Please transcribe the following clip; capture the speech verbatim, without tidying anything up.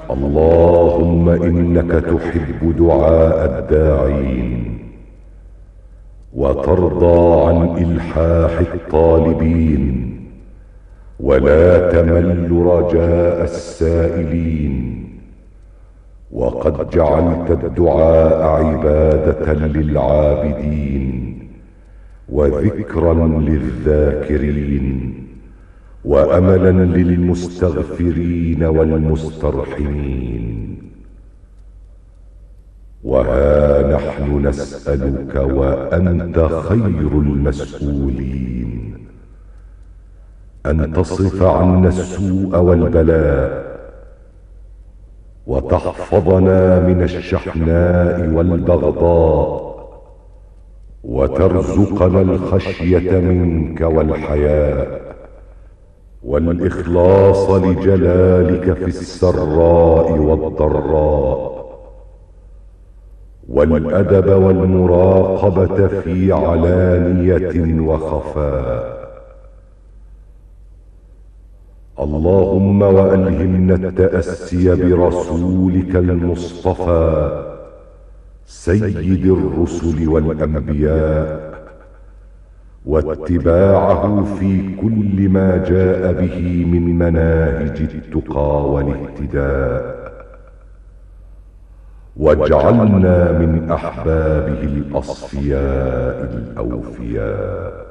اللهم إنك تحب دعاء الداعين وترضى عن إلحاح الطالبين ولا تمل رجاء السائلين، وقد جعلت الدعاء عبادة للعابدين وذكرا للذاكرين وأملا للمستغفرين والمسترحمين. وها نحن نسألك وأنت خير المسؤولين أن تصرف عنا السوء والبلاء وتحفظنا من الشحناء والبغضاء وترزقنا الخشية منك والحياء والإخلاص لجلالك في السراء والضراء والأدب والمراقبة في علانية وخفاء. اللهم وألهمنا التأسي برسولك المصطفى سيد الرسل والأنبياء واتباعه في كل ما جاء به من مناهج التقى والاهتداء، واجعلنا من أحبابه الأصفياء الأوفياء.